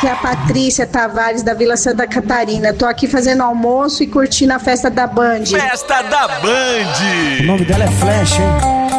Aqui é a Patrícia Tavares, da Vila Santa Catarina. Tô aqui fazendo almoço e curtindo a festa da Band. Festa da Band! O nome dela é Flash, hein?